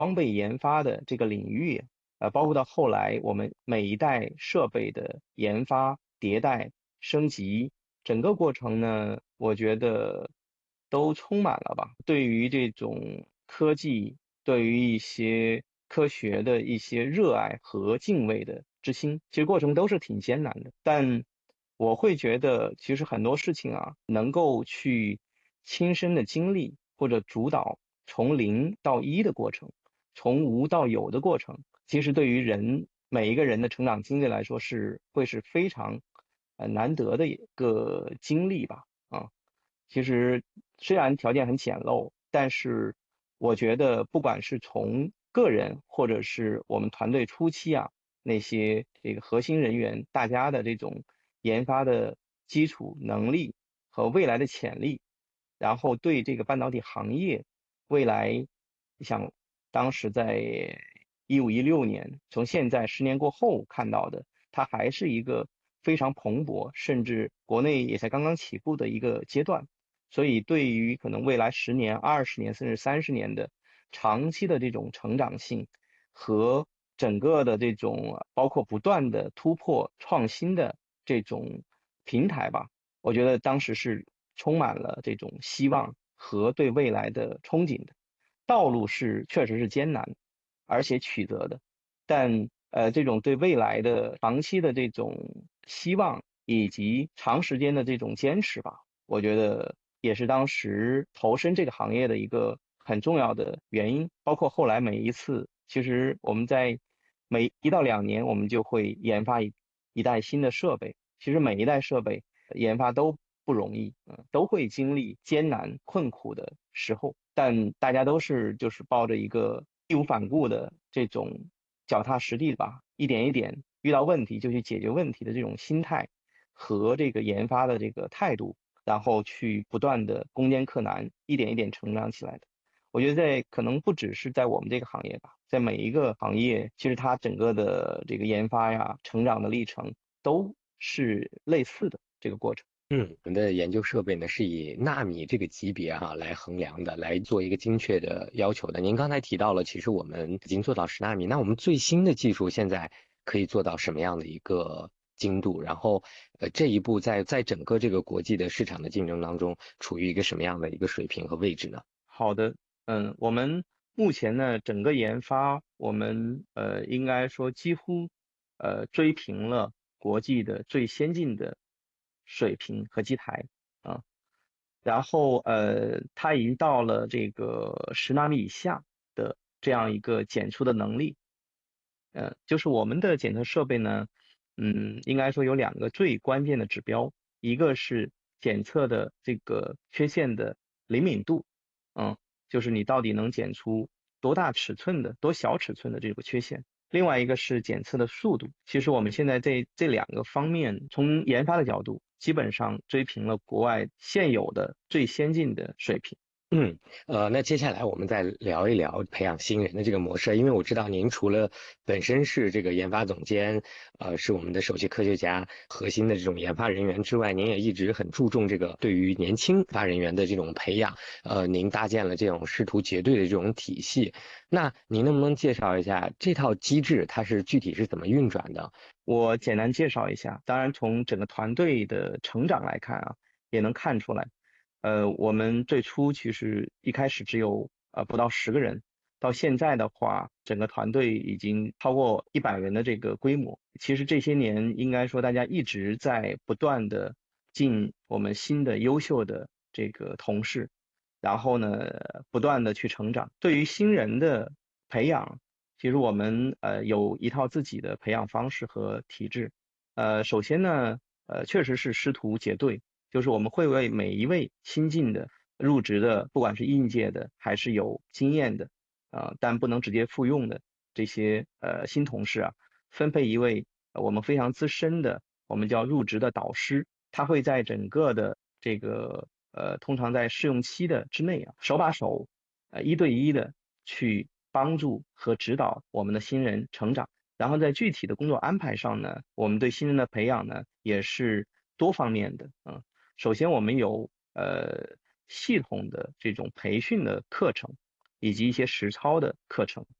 装备研发的这个领域，包括到后来我们每一代设备的研发、迭代、升级，整个过程呢，我觉得都充满了吧，对于这种科技，对于一些科学的一些热爱和敬畏的之心，其实过程都是挺艰难的，但我会觉得，其实很多事情啊，能够去亲身的经历或者主导从零到一的过程，从无到有的过程，其实对于每一个人的成长经历来说会是非常难得的一个经历吧。啊，其实虽然条件很简陋，但是我觉得不管是从个人或者是我们团队初期啊，那些这个核心人员大家的这种研发的基础能力和未来的潜力，然后对这个半导体行业未来，像当时在15、16年，从现在10年过后看到的，它还是一个非常蓬勃，甚至国内也才刚刚起步的一个阶段。所以，对于可能未来10年、20年甚至30年的长期的这种成长性和整个的这种包括不断的突破创新的这种平台吧，我觉得当时是充满了这种希望和对未来的憧憬的。道路确实是艰难，而且曲折的，但这种对未来的长期的这种希望以及长时间的这种坚持吧，我觉得也是当时投身这个行业的一个很重要的原因。包括后来每一次，其实我们在每1到2年，我们就会研发一代新的设备。其实每一代设备研发都不容易，都会经历艰难困苦的时候，但大家都是就是抱着一个义无反顾的这种脚踏实地吧，一点一点遇到问题就去解决问题的这种心态和这个研发的这个态度，然后去不断的攻坚克难，一点一点成长起来的。我觉得可能不只是在我们这个行业吧，在每一个行业，其实它整个的这个研发呀、成长的历程都是类似的这个过程。 我们的研究设备呢是以纳米这个级别来衡量的，来做一个精确的要求的。您刚才提到了，其实我们已经做到10纳米，那我们最新的技术现在可以做到什么样的一个精度？然后，这一步在整个这个国际的市场的竞争当中，处于一个什么样的一个水平和位置呢？ 好的，我们目前呢，整个研发，我们应该说几乎追平了国际的最先进的水平和机台啊，然后它已经到了这个10纳米以下的这样一个检出的能力。就是我们的检测设备呢，应该说有2个最关键的指标，一个是检测的这个缺陷的灵敏度，嗯，就是你到底能检出多大尺寸的、多小尺寸的这个缺陷。另外一个是检测的速度，其实我们现在这2个方面，从研发的角度，基本上追平了国外现有的最先进的水平。 嗯，那接下来我们再聊一聊培养新人的这个模式，因为我知道您除了本身是这个研发总监，是我们的首席科学家、核心的这种研发人员之外，您也一直很注重这个对于年轻研发人员的这种培养，您搭建了这种师徒结对的这种体系，那您能不能介绍一下这套机制它是具体是怎么运转的？ 我简单介绍一下，当然从整个团队的成长来看啊，也能看出来，我们最初其实一开始只有不到10个人，到现在的话，整个团队已经超过100人的这个规模。其实这些年应该说大家一直在不断的进我们新的优秀的这个同事，然后呢不断的去成长。对于新人的培养，其实我们有一套自己的培养方式和体制。首先呢，确实是师徒结对，就是我们会为每一位新进的入职的，不管是应届的还是有经验的，但不能直接复用的这些新同事啊，分配一位我们非常资深的，我们叫入职的导师，他会在整个的这个通常在试用期的之内啊，手把手，1对1的去帮助和指导我们的新人成长。然后在具体的工作安排上呢，我们对新人的培养呢也是多方面的。首先我们有系统的这种培训的课程， 以及一些实操的课程。